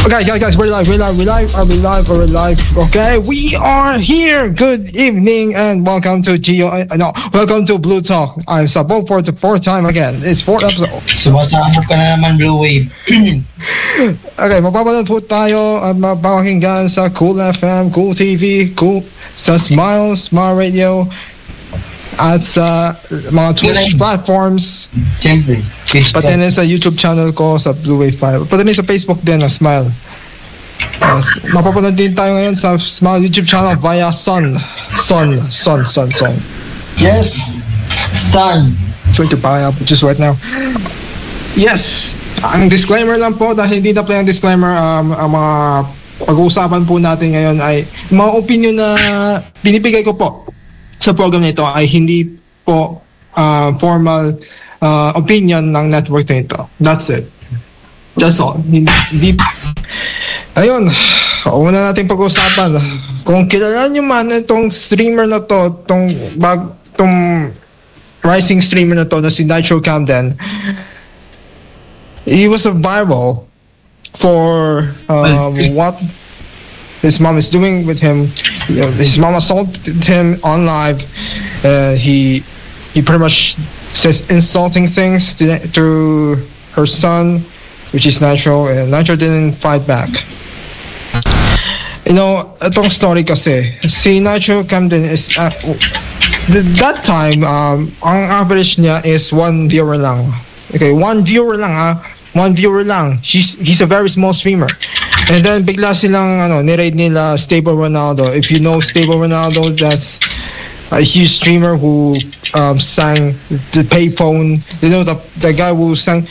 Okay, guys, we're live. We're live. Okay, we are here. Good evening and welcome to welcome to Blue Talk. I'm Sabo for the fourth time again. It's fourth episode. Sumasabot ka na naman, Blue Wave. Okay, mapapanood po tayo at mapapakinggan sa Cool FM, Cool TV, Cool sa Smile Radio, at sa mga Twitch platforms. Siyempre. Pati rin sa YouTube channel ko sa Blue Wave 5. Pati rin sa Facebook din na Smile. Yes. Mapapanood din tayo ngayon sa Smile YouTube channel via Sun. Yes, Sun. Trying to buy up just right now. Yes. Ang disclaimer lang po, dahil hindi na play ang disclaimer, ang mga pag-uusapan po natin ngayon ay mga opinion na binibigay ko po sa program na ito ay hindi po formal opinion ng network na ito. That's it. That's all. Hindi. Ayun. Una natin pag-usapan. Kung kilala nyo man itong streamer na to, itong rising streamer na to na si Nitro Camden, he was a viral for what his mom is doing with him. His mom assaulted him on live. He pretty much says insulting things to her son, which is Nitro, and Nitro didn't fight back. You know, itong story kasi, si Nitro Camden is, that time, ang average niya is 1 viewer lang. Okay, 1 viewer lang One viewer lang. He's a very small streamer. And then bigla silang ni-raid nila Stable Ronaldo. If you know Stable Ronaldo, that's a huge streamer who sang the payphone. You know the guy who sang.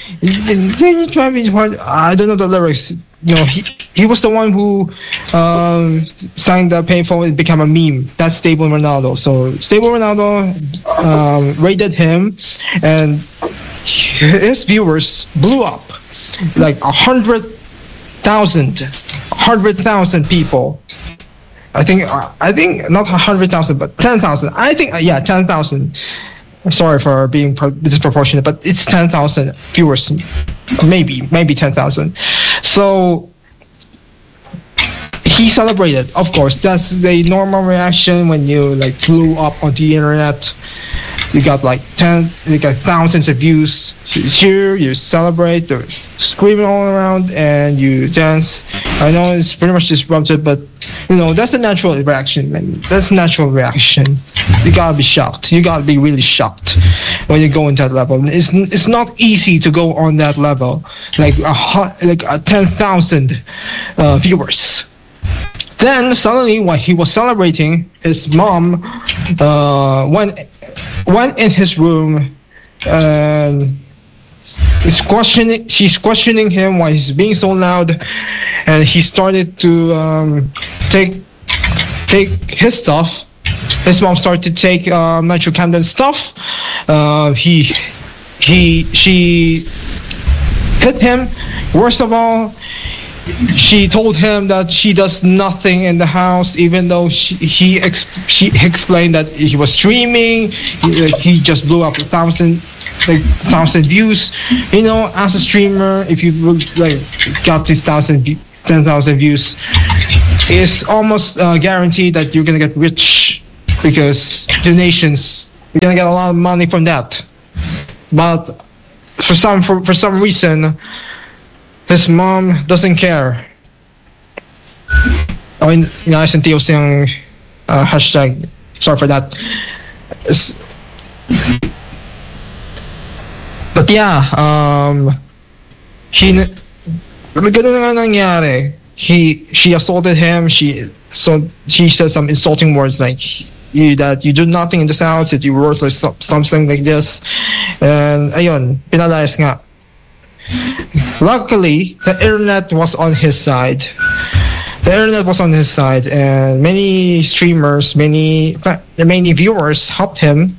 I don't know the lyrics. You know, he was the one who sang the payphone. It became a meme. That's Stable Ronaldo. So Stable Ronaldo raided him, and his viewers blew up like 100,000 people. I think not 100,000 but 10,000. I think 10,000. Sorry for being disproportionate, but it's 10,000 viewers, maybe 10,000. So he celebrated. Of course, that's the normal reaction when you like blew up on the internet. You got thousands of views. You cheer, you celebrate, you're screaming all around, and you dance. I know it's pretty much disrupted, but that's a natural reaction, man. That's a natural reaction. You gotta be shocked. You gotta be really shocked when you go into that level. It's not easy to go on that level, like 10,000 viewers. Then suddenly, while he was celebrating, his mom went in his room and she's questioning him why he's being so loud, and he started to take his stuff. His mom started to take Nitro Camden's stuff. She hit him. Worst of all, she told him that she does nothing in the house, even though she explained that he was streaming. He just blew up 1,000 views. As a streamer, if you got these 10,000 views, it's almost guaranteed that you're gonna get rich because donations. You're gonna get a lot of money from that. But for some reason, his mom doesn't care. Inaayos ng TOC yung hashtag. Sorry for that. But yeah, ganun nga nangyari. She assaulted him. She said some insulting words like that you do nothing in this house, that you're worthless, something like this. And ayun, pinalayas nga. Luckily, the internet was on his side. And many streamers, many viewers helped him.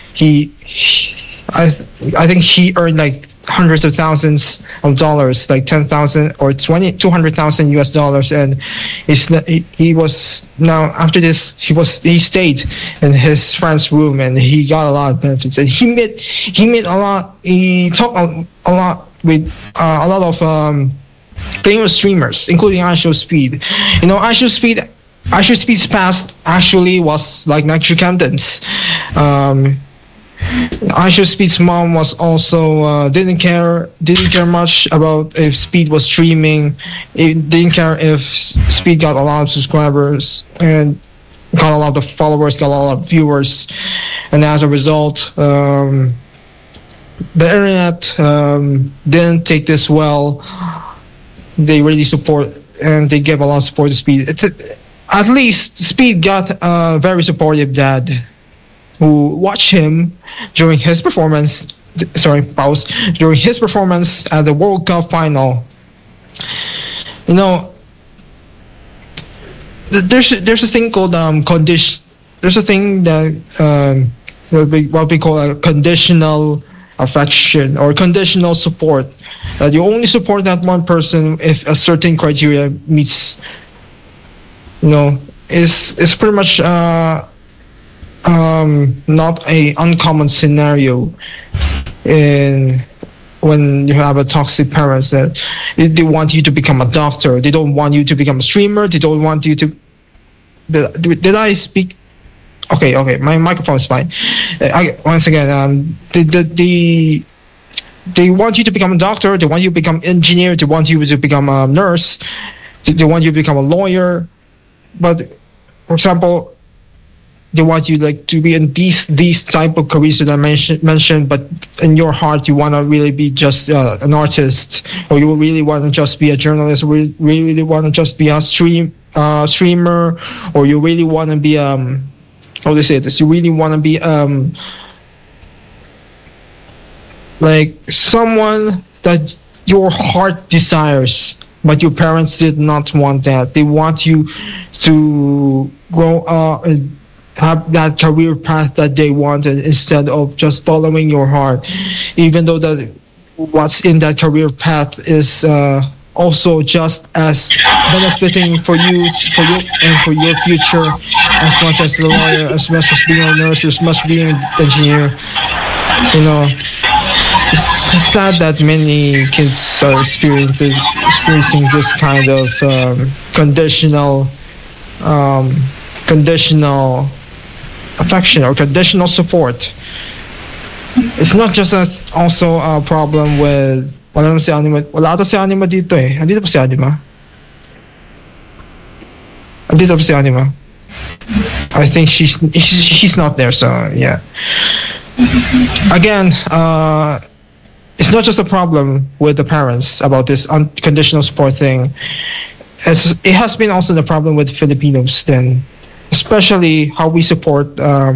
I think he earned like hundreds of thousands of dollars, like 10,000 or 200,000 US dollars, and he was now after this he stayed in his friend's room and he got a lot of benefits, and he met a lot. He talked a lot with a lot of famous streamers, including Astro Speed. You know, Astro Speed's past actually was like Nitro Camden's. Astro Speed's mom was also didn't care much about if Speed was streaming. It didn't care if Speed got a lot of subscribers and got a lot of followers, got a lot of viewers, and as a result, the internet didn't take this well. They really support and they give a lot of support to Speed. At least Speed got a very supportive dad who watched him during his performance. During his performance at the World Cup final. You know, there's a thing called condition. There's a thing that what we call a conditional affection or conditional support. You only support that one person if a certain criteria meets. You know, is pretty much not a uncommon scenario in when you have a toxic parents that they want you to become a doctor, they don't want you to become a streamer, they don't want you to. Did I speak? Okay, my microphone is fine. Once again, they want you to become a doctor, they want you to become engineer, they want you to become a nurse, they want you to become a lawyer, but for example, they want you like to be in these type of careers that I mentioned, but in your heart you want to really be just an artist, or you really want to just be a journalist, or really want to just be a streamer, or you really want to be how do they say this? You really want to be like someone that your heart desires, but your parents did not want that. They want you to grow up and have that career path that they wanted instead of just following your heart, even though that what's in that career path is also just as benefiting for you and for your future as much as the lawyer, as much as being a nurse, as much as being an engineer. You know, it's sad that many kids are experiencing this kind of conditional affection or conditional support. It's not just also a problem with wala ata si Anima dito eh. Andito pa si Anima. I think she's not there, so yeah. Again, it's not just a problem with the parents about this unconditional support thing. It has been also the problem with Filipinos then, especially how we support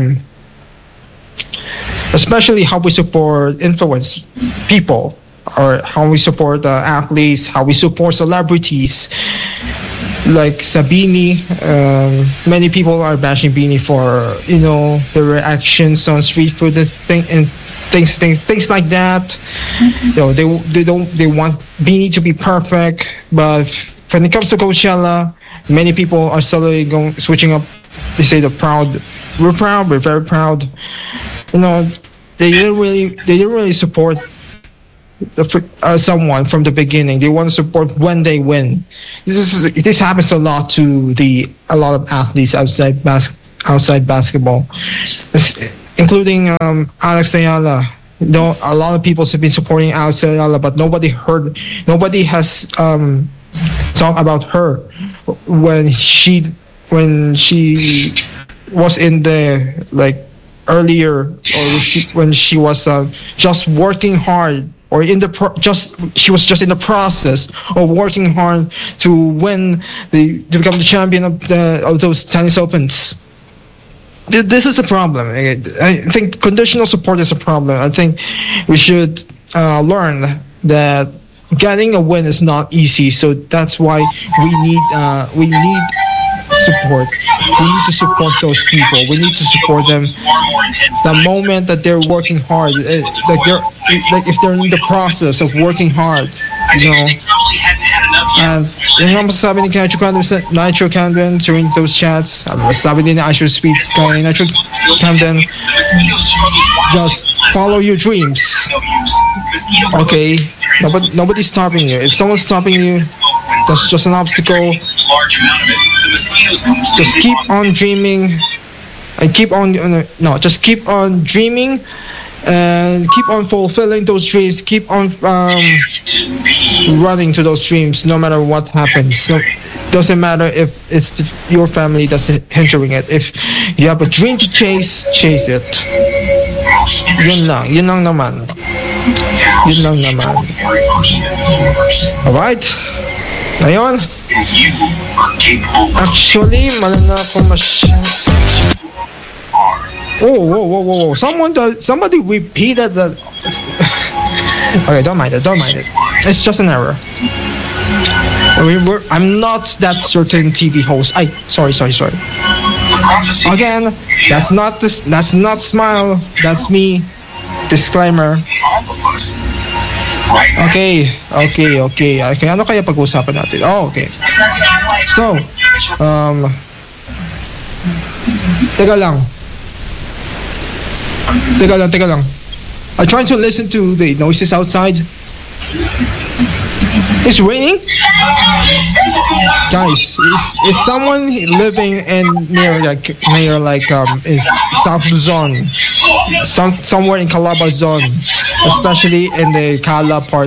influence people, or how we support athletes, how we support celebrities like Sabini. Many people are bashing Bini for the reactions on street food and things like that. They want Bini to be perfect, but when it comes to Coachella, many people are suddenly switching up. They say we're proud, we're very proud. They didn't really support someone from the beginning. They want to support when they win. This happens a lot to a lot of athletes outside basketball, including Alex Ayala. A lot of people have been supporting Alex Ayala, but nobody has talked about her when she was in the earlier, or when she was just working hard, or she was just in the process of working hard to become the champion of those tennis opens. This is a problem. I think conditional support is a problem. I think we should learn that getting a win is not easy. So that's why we need support. We need to support those people. We need to support them the moment that they're working hard, like if they're in the process of working hard, And yung nga masasabi ni Nitro Camden during those chats, masasabi din ni Astro Speed kay Nitro Camden, just follow your dreams. Okay? Nobody's stopping you. If someone's stopping you, That's just an obstacle. Just keep on dreaming and keep on no, just keep on dreaming and keep on fulfilling those dreams. Keep on running to those dreams, no matter what happens. So doesn't matter if it's your family that's hindering it. If you have a dream to chase it. Yun lang naman. Alright? Ngayon, actually, malala ko whoa. Somebody repeated that. Okay, don't mind it. It's just an error. I'm not that certain TV host. Sorry. Again, that's not Smile. That's me. Disclaimer. Okay. Ano kaya pag-usapan natin? Oh, okay. So, Teka lang. I'm trying to listen to the noises outside. It's raining? Guys, is someone living in near is South Luzon? Somewhere in Calabar zone, especially in the Caba part.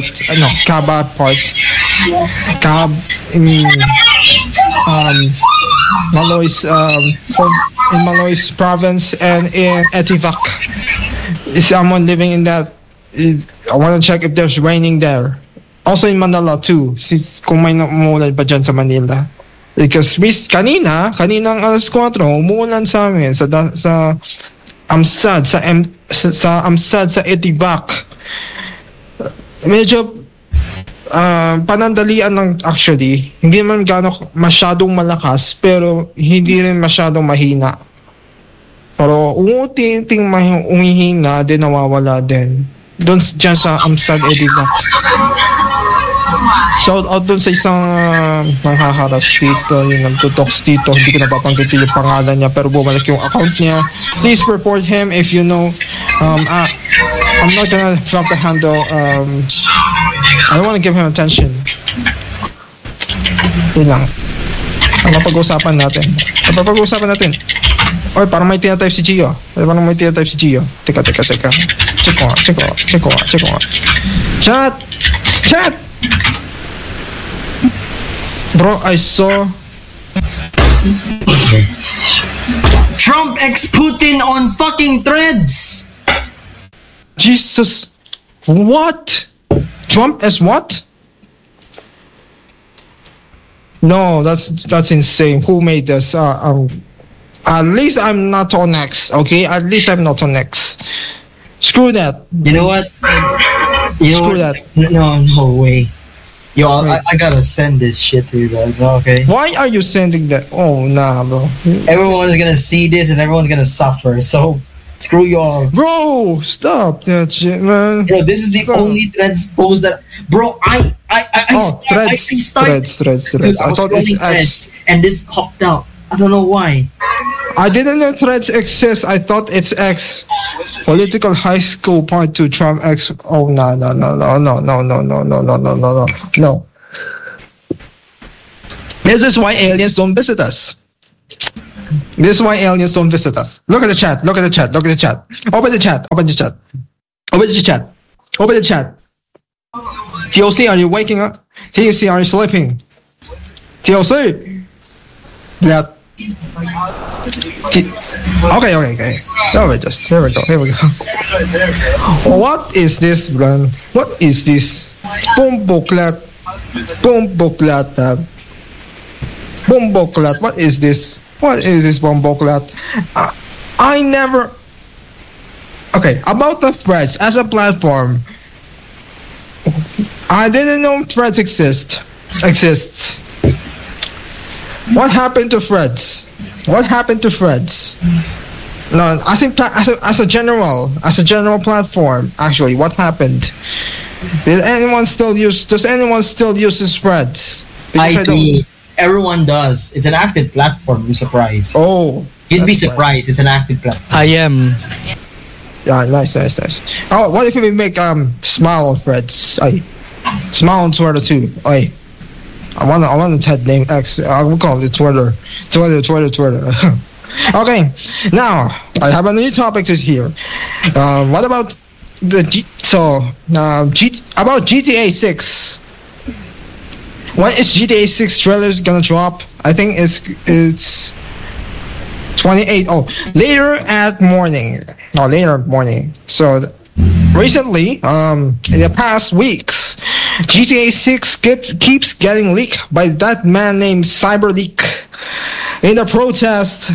Cab in Maloy's province and in Etivac. Is someone living in that? I want to check if there's raining there. Also in Manila too, kung may umuulan pa dyan sa Manila. Because kaninang alas 4, umuulan sa amin sa Amsad, sa Amsad, sa Etivac. Medyo panandalian lang actually. Hindi naman masyadong malakas, pero hindi rin masyadong mahina. Pero unti-unting umihina, din nawawala din. Doon dyan sa Amsad, Etivac. Shout out dun sa isang nanghaharas dito, yung nagtutoks dito. Hindi ko napapanggit yung pangalan niya, pero bumalik yung account niya. Please report him if you know. I'm not gonna drop the handle. I don't wanna give him attention. Yun lang. Ano pag-uusapan natin? Oy, parang may tinatype si Gio. Teka. Check ko nga. Chat! Bro, I saw Trump X Putin on fucking Threads. Jesus. What? Trump as what? No, that's insane. Who made this? At least I'm not on X, okay? At least I'm not on X. Screw that. You know what? Screw that. No way. Yo, I gotta send this shit to you guys, okay? Why are you sending that? Oh, nah, bro. Everyone's gonna see this and everyone's gonna suffer, so screw you all. Bro, stop that shit, man. Bro, this is the only Threads post that... Bro, Threads. Dude, I thought it's Threads, and this popped out. I don't know why. I didn't know Threads exists. I thought it's X. Political high school part 2 Trump X. Oh no. This is why aliens don't visit us. Look at the chat. Open the chat. TOC, are you waking up? TOC, are you sleeping? TOC. That. Okay. Here we go. What is this, bro? What is this? Bomboklat. What is this? Bomboklat? I never. Okay, about the Threads as a platform. I didn't know Threads exists. What happened to Threads? No, I think as a general platform. Actually, what happened? Does anyone still use Threads? I do. Everyone does. It's an active platform. I'm surprised. Oh, you'd be surprised. Nice. It's an active platform. I am. Yeah, nice. Oh, what if we make Smile on Threads? Smile on Twitter too. I want a Ted name X. I will call it Twitter. Okay, now I have a new topic to here. What about about GTA 6? When is GTA 6 trailers gonna drop? I think it's 28. Oh, later morning. So recently, in the past weeks, GTA 6 keeps getting leaked by that man named CyberLeak. In the protest,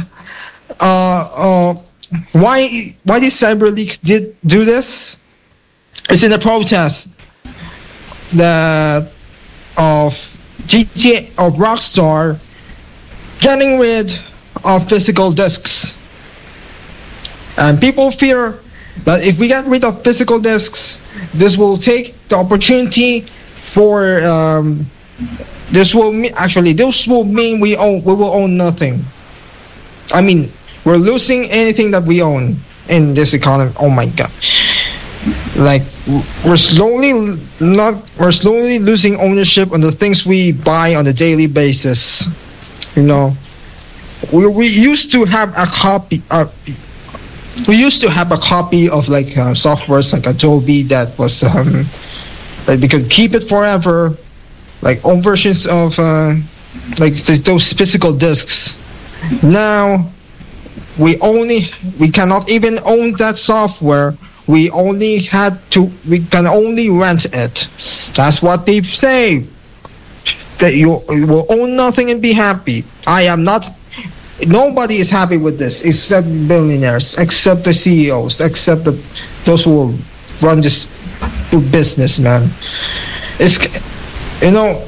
why did CyberLeak do this? It's in the protest that of GTA of Rockstar getting rid of physical discs, and people fear that if we get rid of physical discs, this will take the opportunity for this will mean we will own nothing. I mean, we're losing anything that we own in this economy. Oh my god. Like we're slowly losing ownership on the things we buy on a daily basis. You know, we used to have a copy. We used to have a copy of like softwares like Adobe that was like we could keep it forever, like old versions of like those physical discs. Now we cannot even own that software. We can only rent it. That's what they say. That you will own nothing and be happy. I am not. Nobody is happy with this except billionaires, except the CEOs, except those who run this business, man. It's, you know,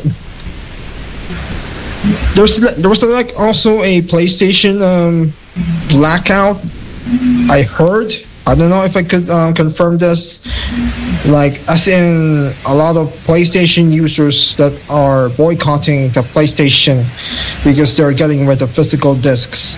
there was like also a PlayStation blackout. I heard. I don't know if I could confirm this. Like, as in a lot of PlayStation users that are boycotting the PlayStation because they're getting rid of physical discs.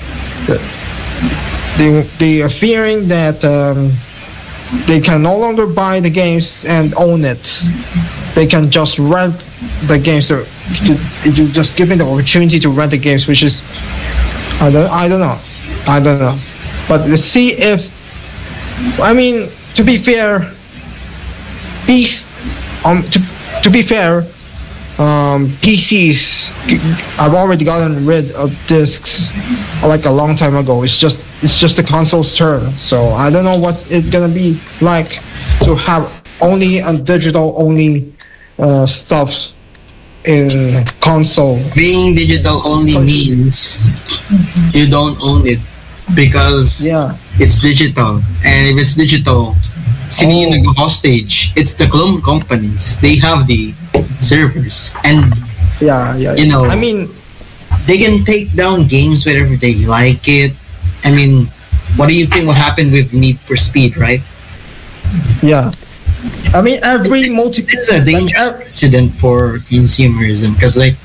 They are fearing that they can no longer buy the games and own it. They can just rent the games. So you just given the opportunity to rent the games, which is I don't know. But let's see if. I mean, to be fair, PCs I've already gotten rid of discs like a long time ago. It's just the console's turn. So I don't know what's it gonna be like to have only a digital only stuff in console. Being digital only means you don't own it because it's digital, and if it's digital, sino yung nag-hostage? It's the clone companies. They have the servers, and you know, I mean, they can take down games whenever they like it. I mean, what do you think would happen with Need for Speed, right? Yeah, I mean, it's a dangerous precedent for consumerism because, like,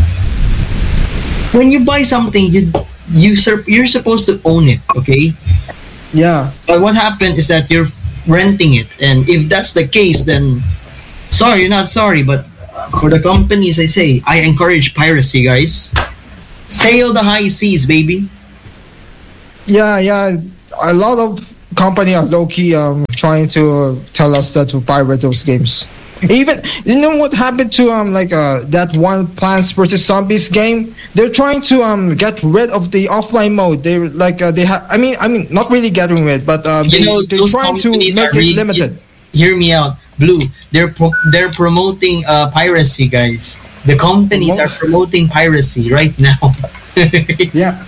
when you buy something, you're supposed to own it, okay? Yeah. But what happened is that you're renting it, and if that's the case, then sorry, you're not sorry. But for the companies, I encourage piracy, guys. Sail the high seas, baby. Yeah. A lot of companies are low key trying to tell us that to pirate those games. Even you know what happened to that one Plants vs Zombies game? They're trying to get rid of the offline mode. They I mean not really getting rid, but they're trying to make it limited. Hear me out, Blue. They're promoting piracy, guys. The companies are promoting piracy right now. Yeah.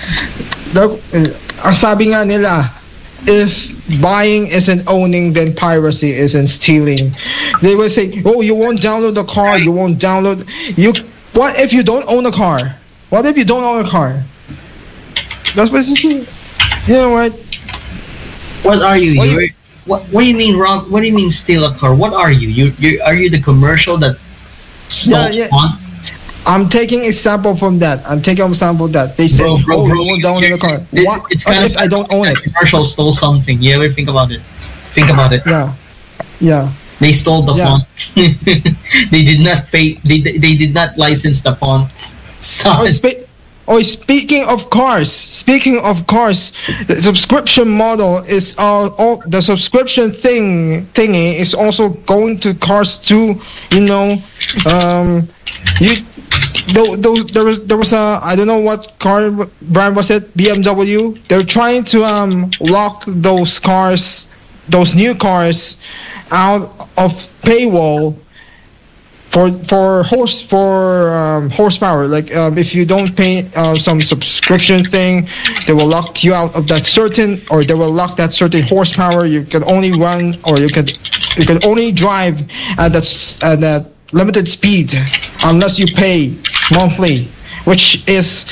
Sabi nga nila, if buying isn't owning, then piracy isn't stealing. They will say, "Oh, you won't download the car. You won't download you." What if you don't own a car? What if you don't own a car? That's what it's. You know what? What are you? What do you mean, Rob? What do you mean steal a car? What are you? Are you the commercial that stole on? I'm taking example from that. They say, you won't download the car. What if I don't own it? Commercial stole something. You ever think about it? Yeah. They stole the font. They did not pay. They did not license the font. Speaking of cars, the subscription model is the subscription thingy is also going to cars too. You know, there was a, I don't know what car brand was it, BMW. They're trying to lock those cars, those new cars, out of paywall for horsepower. Like if you don't pay some subscription thing, they will lock you out of that certain, or they will lock that certain horsepower. You can only run, or you can only drive at that limited speed unless you pay monthly, which is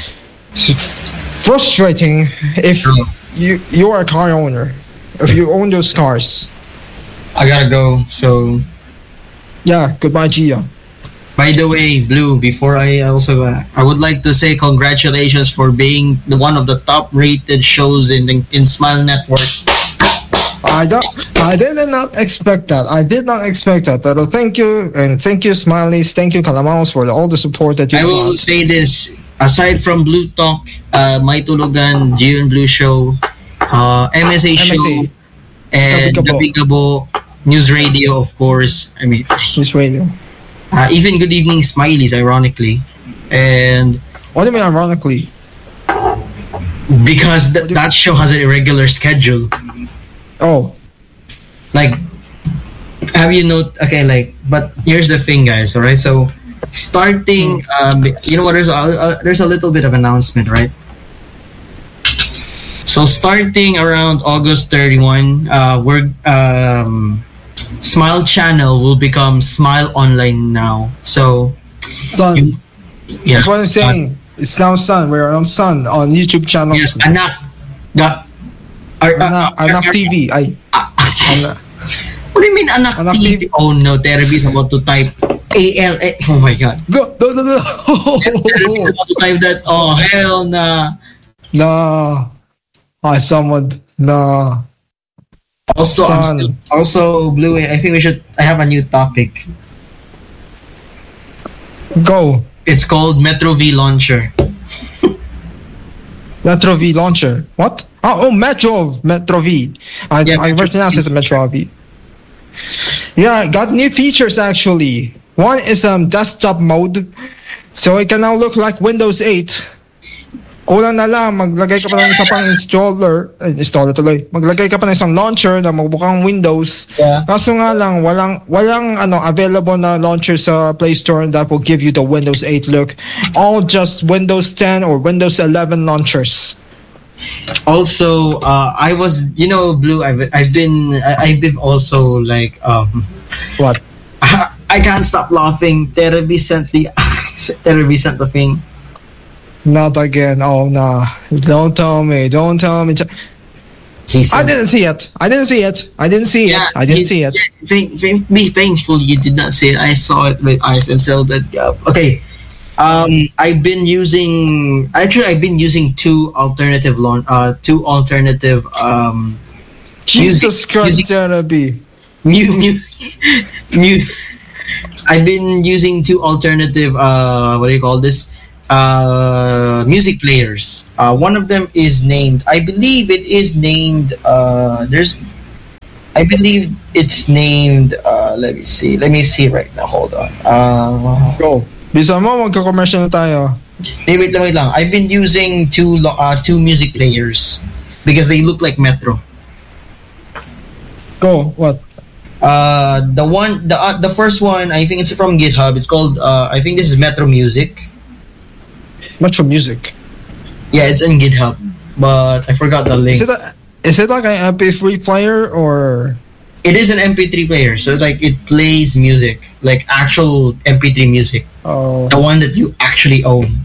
frustrating if you are a car owner, if you own those cars. I gotta go, so yeah, goodbye, Gia. By the way, Blue, before I would like to say congratulations for being one of the top rated shows in Smile Network. I did not expect that. But thank you, and thank you, Smileys. Thank you, Calamaos, for all the support that you. I will say this: aside from Blue Talk, My Tulugan, Gio and Blue Show, MSA show, and Gabigabo, News Radio, of course. I mean, News Radio. Even Good Evening Smileys, ironically, and what do you mean ironically? Because that show has an irregular schedule. Oh, like, have you okay, like, but here's the thing, guys. All right, so starting, you know what? There's a little bit of announcement, right? So starting around August 31, we're Smile Channel will become Smile Online now. So, Sun. That's what I'm saying. It's now Sun. We're on Sun on YouTube channel. Yes, Anak. Anak TV. What do you mean Anak TV? Oh no, Therapy is about to type ALA. Oh my god. Go. No. Therapy is about to type that. Oh hell nah. Nah. I summoned. Nah. Also, Blue, I think I have a new topic. Go. It's called Metro V Launcher. Metro V Launcher. What? Oh, Metro V. I pronounce it as Metro V. Yeah, got new features actually. One is desktop mode. So it can now look like Windows 8. Kulang na lang, maglagay ka pa ng isang pang installer tuloy. Maglagay ka pa ng isang launcher na magbukang Windows. Yeah. Kaso nga lang, walang available na launcher sa Play Store that will give you the Windows 8 look. All just Windows 10 or Windows 11 launchers. Also, I was, Blue, I've been also like, what? I can't stop laughing. Therapy sent the thing. Not again. Oh, nah. Don't tell me. I didn't see it. Yeah, be thankful you did not see it. I saw it with eyes and so that. Okay. I've been using two alternative Jesus Christ, Therapy. I've been using two alternative what do you call this? Music players. One of them is named, I believe it's named let me see right now, hold on. Go. Bisa mo, magka-commercial na tayo. Wait lang. I've been using two music players because they look like Metro. Go, what? The first one, I think it's from GitHub. It's called I think this is Metro Music. Metro Music. Yeah, it's in GitHub, but I forgot the link. Is it like an MP3 player or? It is an MP3 player, so it's like it plays music, like actual MP3 music. Oh. The one that you actually own.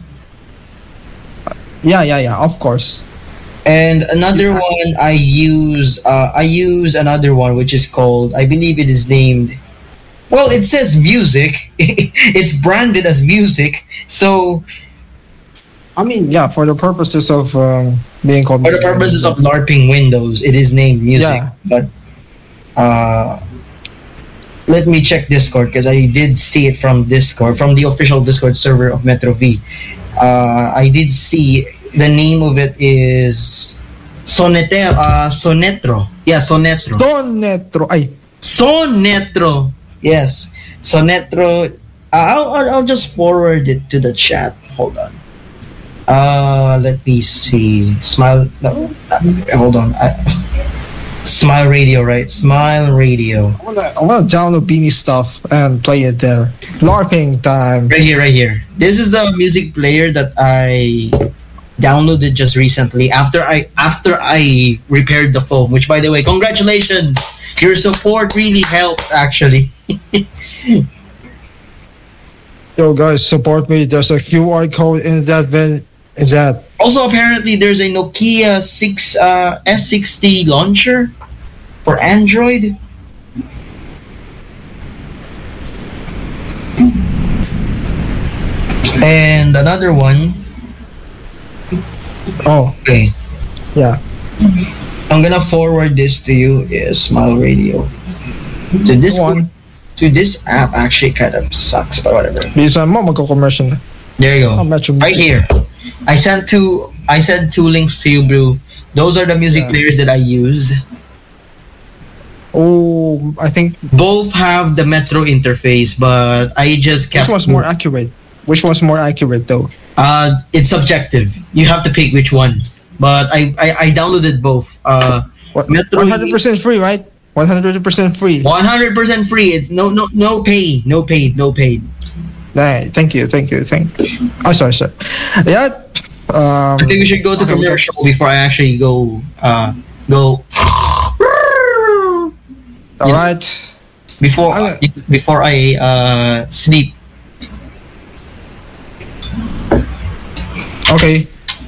Yeah, of course. And another one I use another one which is called, I believe it is named, well, it says music. It's branded as music, so I mean, yeah, for the purposes of being called. For the purposes of LARPing Windows, it is named music. Yeah. But let me check Discord because I did see it from Discord, from the official Discord server of Metro V. I did see the name of it is Sonetro. Yeah, Sonetro. Sonetro. Ay. Sonetro. Yes, Sonetro. I'll just forward it to the chat. Hold on. Let me see. Smile. No, hold on. Smile Radio, right? Smile Radio. I wanna download Beanie stuff and play it there. LARPing time. Right here. This is the music player that I downloaded just recently after I repaired the phone. Which, by the way, congratulations! Your support really helped, actually. Yo, guys, support me. There's a QR code in that. Also, apparently, there's a Nokia S60 launcher for Android. And another one. Oh. Okay. Yeah. I'm gonna forward this to you. Is Smile Radio. To this one. To this app actually kind of sucks, but whatever. Bisa mo magko-commercial na. There you go. Right here. I sent two links to you, Blue. Those are the music players that I use. Oh, I think both have the Metro interface, but I just kept. Which one's more accurate? Which one's more accurate though? It's subjective. You have to pick which one. But I downloaded both. Metro 100% free, right? 100% free. 100% free. It's no paid. Right. Thank you. Oh, sorry. Yeah. I think we should go to commercial before I actually go. All right. Before I sleep. Okay.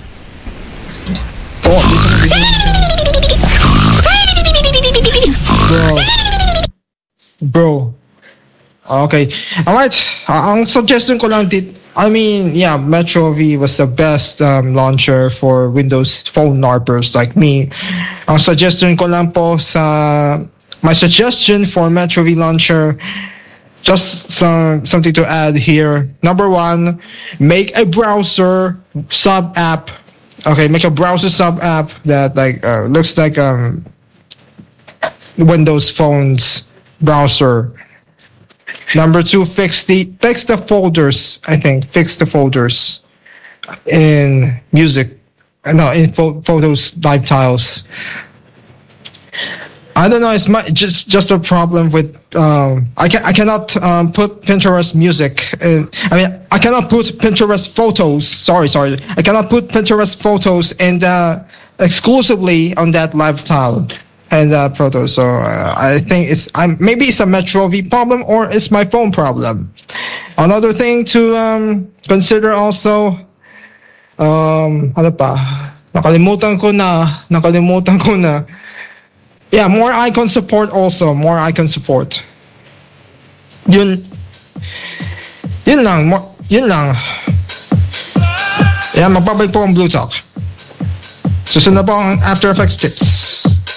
Bro. Okay. Alright. Ang suggestion ko lang Metro V was the best launcher for Windows Phone LARPers like me. Ang suggestion ko lang po my suggestion for Metro V launcher, just something to add here. Number one, make a browser sub app. Okay, make a browser sub app that looks like Windows Phone's browser. Number two, fix the folders. I think fix the folders in music. No, in photos live tiles. I don't know. It's just a problem with. I cannot put Pinterest music. I cannot put Pinterest photos. Sorry. I cannot put Pinterest photos exclusively on that live tile and that photo. So I think maybe it's a Metro V problem or it's my phone problem. Another thing to consider also. Ano pa? Nakalimutan ko na. Yeah, more icon support also. More icon support. Yun lang. Yeah, magbabalik po ang Blue Talk. Susunod po ang After Effects tips.